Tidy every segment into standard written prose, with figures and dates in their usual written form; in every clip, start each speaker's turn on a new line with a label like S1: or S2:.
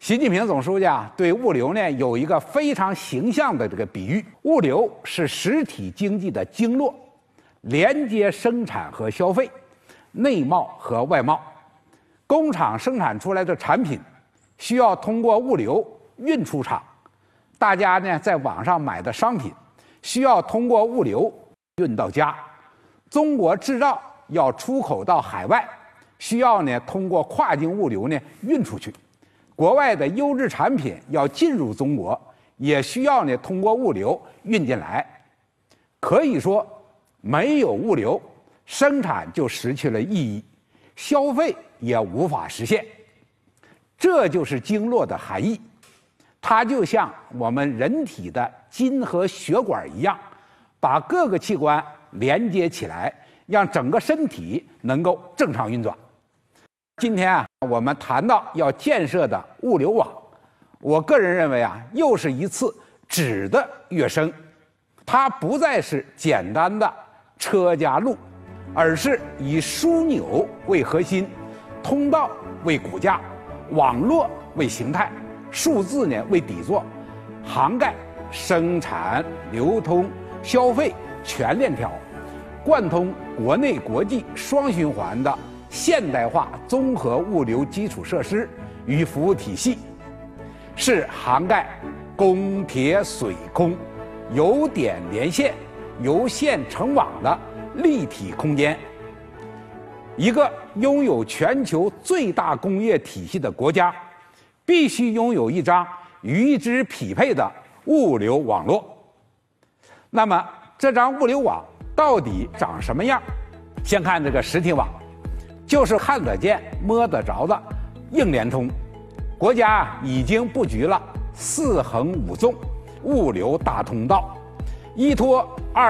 S1: 习近平总书记对物流呢有一个非常形象的这个比喻：物流是实体经济的经络，连接生产和消费、内贸和外贸。工厂生产出来的产品需要通过物流运出厂，大家呢在网上买的商品需要通过物流运到家。中国制造要出口到海外，需要呢通过跨境物流呢运出去。国外的优质产品要进入中国，也需要呢通过物流运进来。可以说，没有物流，生产就失去了意义，消费也无法实现。这就是经络的含义，它就像我们人体的筋和血管一样，把各个器官连接起来，让整个身体能够正常运转。今天我们谈到要建设的物流网，我个人认为又是一次质的跃升。它不再是简单的车加路，而是以枢纽为核心，通道为骨架，网络为形态，数字呢为底座，涵盖生产、流通、消费全链条，贯通国内国际双循环的现代化综合物流基础设施与服务体系，是涵盖公铁水空、由点连线、由线成网的立体空间。一个拥有全球最大工业体系的国家，必须拥有一张与之匹配的物流网络。那么，这张物流网到底长什么样？先看这个实体网，就是看得见、摸得着的硬联通。国家已经布局了4横5纵物流大通道，依托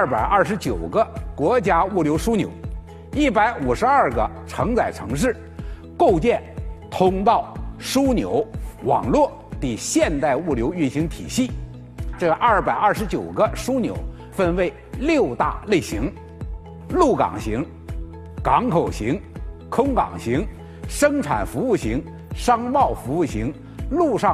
S1: 229个国家物流枢纽、152个承载城市，构建通道、枢纽、网络的现代物流运行体系。这229个枢纽分为6大类型：陆港型、港口型、空港型、生产服务型、商贸服务型、陆上